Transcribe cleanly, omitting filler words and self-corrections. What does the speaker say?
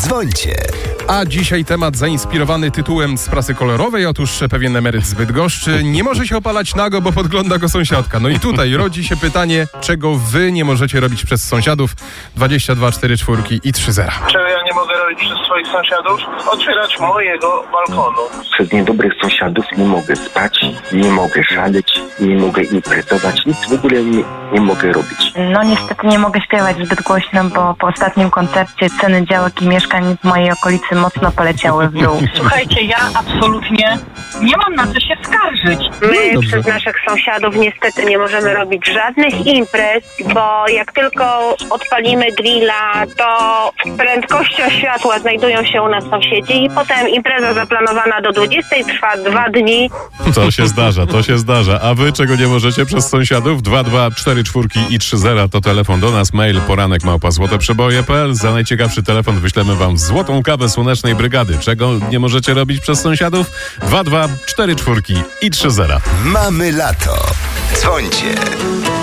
Dzwońcie. A dzisiaj temat zainspirowany tytułem z prasy kolorowej. Otóż pewien emeryt z Bydgoszczy nie może się opalać nago, bo podgląda go sąsiadka. No i tutaj rodzi się pytanie, czego wy nie możecie robić przez sąsiadów. 22 44 i 30. Czego ja nie mogę robić przez swoich sąsiadów? Otwierać mojego balkonu. Przez niedobrych sąsiadów nie mogę spać, nie mogę szaleć, nie mogę imprezować, nic w ogóle nie mogę robić. No niestety nie mogę śpiewać zbyt głośno, bo po ostatnim koncercie ceny działek i mieszkań w mojej okolicy mocno poleciały w dół. Słuchajcie, ja absolutnie nie mam na co się skarżyć. My przez naszych sąsiadów niestety nie możemy robić żadnych imprez, bo jak tylko odpalimy grilla, to prędkością światła znajdują się u nas sąsiedzi i potem impreza zaplanowana do 20 trwa 2 dni. To się zdarza. A wy czego nie możecie przez sąsiadów? 22 44 i 30 to telefon do nas, mail poranek@złoteprzeboje.pl. Za najciekawszy telefon wyślemy wam złotą kawę Słonecznej Brygady. Czego nie możecie robić przez sąsiadów? 22 44 i 30. Mamy lato. Dzwońcie.